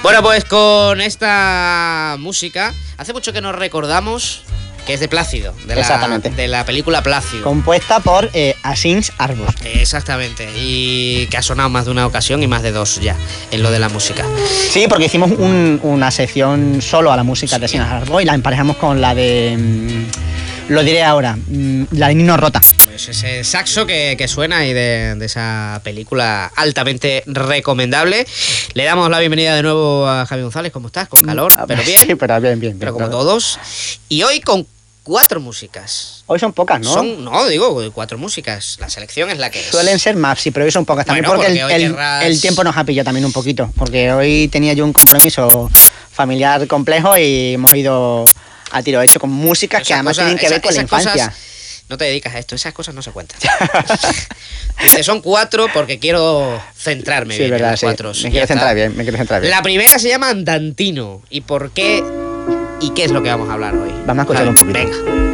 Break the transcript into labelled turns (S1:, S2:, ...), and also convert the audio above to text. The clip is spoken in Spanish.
S1: Bueno, pues con esta música, hace mucho que nos recordamos que es de Plácido, de la película Plácido.
S2: Compuesta por Asins Arbus.
S1: Exactamente, y que ha sonado más de una ocasión y más de dos ya en lo de la música.
S2: Sí, porque hicimos una sección solo a la música de Asins Arbus y la emparejamos con la de... lo diré ahora, la de Nino Rota.
S1: Pues ese saxo que suena y de esa película altamente recomendable. Le damos la bienvenida de nuevo a Javi González. ¿Cómo estás? Con calor, pero bien.
S2: Sí, pero bien.
S1: Pero como todos. Y hoy con 4 músicas.
S2: Hoy son pocas, ¿no?
S1: No, digo 4 músicas. La selección es la que es.
S2: Suelen ser más, sí, pero hoy son pocas. También porque el tiempo nos ha pillado también un poquito. Porque hoy tenía yo un compromiso familiar complejo y hemos ido a tiro hecho con músicas que además tienen que ver con la infancia.
S1: No te dedicas a esto, esas cosas no se cuentan. Son 4 porque quiero centrarme bien.
S2: Verdad,
S1: en los 4.
S2: Me quiero centrar bien.
S1: La primera se llama Andantino. ¿Y por qué? ¿Y qué es lo que vamos a hablar hoy?
S2: Vamos a escucharlo un poquito.
S1: Venga.